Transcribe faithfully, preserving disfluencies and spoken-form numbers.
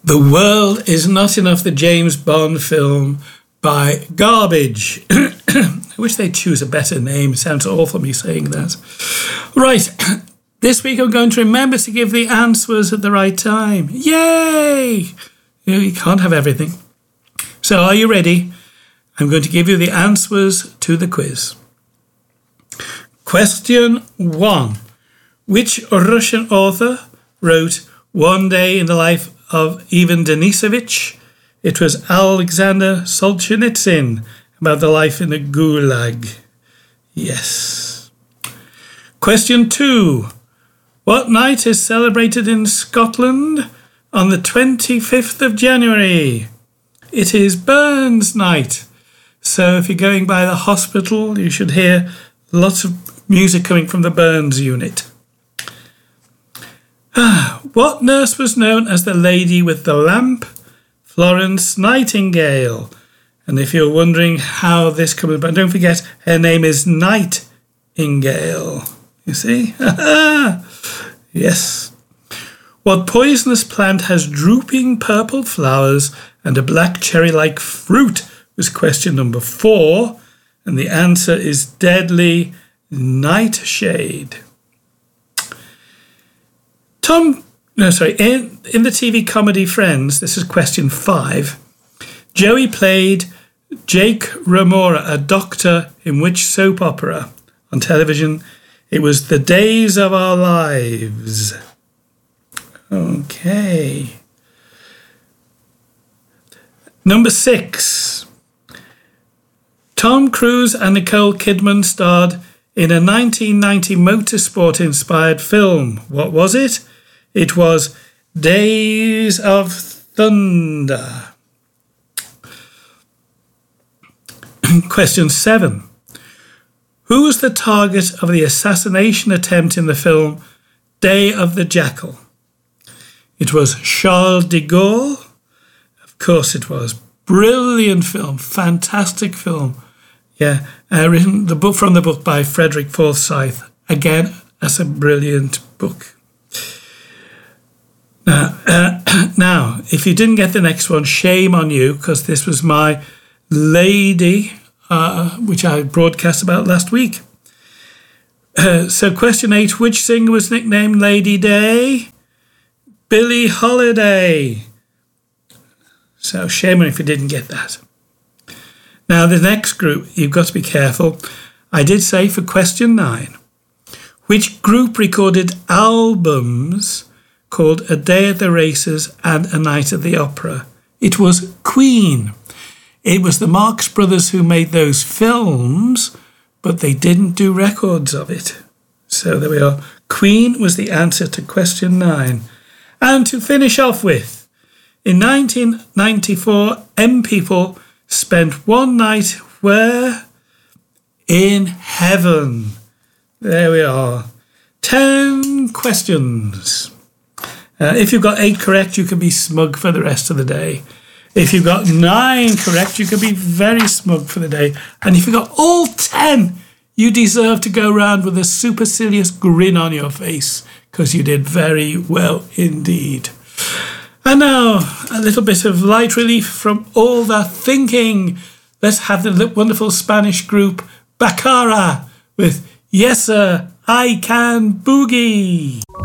The World Is Not Enough, the James Bond film by Garbage. I wish they'd choose a better name. It sounds awful me saying that. Right, this week I'm going to remember to give the answers at the right time. Yay! You know, you can't have everything. So are you ready? I'm going to give you the answers to the quiz. Question one. Which Russian author wrote One Day in the Life of Ivan Denisovich? It was Alexander Solzhenitsyn, about the life in the Gulag. Yes. Question two. What night is celebrated in Scotland on the twenty-fifth of January? It is Burns Night. So if you're going by the hospital, you should hear lots of music coming from the Burns unit. Ah, what nurse was known as the lady with the lamp? Florence Nightingale. And if you're wondering how this comes about, don't forget her name is Nightingale. You see? Yes. What poisonous plant has drooping purple flowers and a black cherry-like fruit was question number four. And the answer is deadly nightshade. Tom, no, sorry, in, in the T V comedy Friends, this is question five, Joey played Jake Ramora, a doctor in which soap opera on television? It was The Days of Our Lives. Okay. Number six. Tom Cruise and Nicole Kidman starred in a nineteen ninety motorsport-inspired film. What was it? It was Days of Thunder. Question seven. Who was the target of the assassination attempt in the film Day of the Jackal? It was Charles de Gaulle. Of course it was. Brilliant film. Fantastic film. Yeah, uh, written the book from the book by Frederick Forsyth. Again, that's a brilliant book. Now, uh, now, if you didn't get the next one, shame on you, because this was my lady, uh, which I broadcast about last week. Uh, so question eight, which singer was nicknamed Lady Day? Billie Holiday. So shame on you if you didn't get that. Now, the next group, you've got to be careful. I did say for question nine, which group recorded albums called A Day at the Races and A Night at the Opera? It was Queen. It was the Marx Brothers who made those films, but they didn't do records of it. So there we are. Queen was the answer to question nine. And to finish off with, in nineteen ninety-four, M People spent one night where? In heaven. There we are. Ten questions. Uh, if you've got eight correct, you can be smug for the rest of the day. If you've got nine correct, you can be very smug for the day. And if you've got all ten, you deserve to go around with a supercilious grin on your face, because you did very well indeed. And now, a little bit of light relief from all that thinking. Let's have the wonderful Spanish group Bacara with Yes Sir, I Can Boogie.